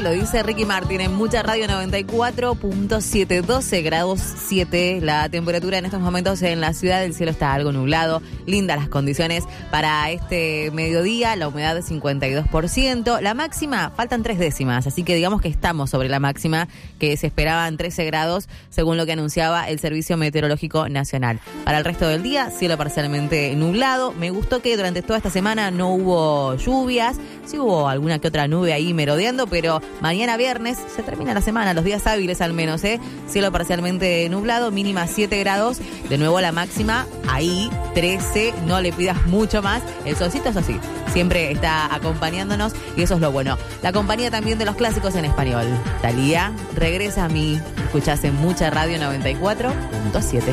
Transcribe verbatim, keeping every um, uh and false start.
lo dice Ricky Martin en Mucha Radio noventa y cuatro punto siete, doce grados siete la temperatura en estos momentos en la ciudad. El cielo está algo nublado, lindas las condiciones para este mediodía, la humedad es cincuenta y dos por ciento, la máxima faltan tres décimas, así que digamos que estamos sobre la máxima, que se esperaban trece grados según lo que anunciaba el Servicio Meteorológico Nacional. Para el resto del día, cielo parcialmente nublado. Me gustó que durante toda esta semana no hubo lluvias, sí hubo alguna que otra nube ahí merodeando, pero mañana viernes se termina la semana, los días hábiles al menos, ¿eh? Cielo parcialmente nublado, mínima siete grados, de nuevo la máxima ahí, trece, no le pidas mucho más, el solcito es así, siempre está acompañándonos y eso es lo bueno. La compañía también de los clásicos en español. Thalía, regresa a mí, escuchás en Mucha Radio noventa y cuatro punto siete.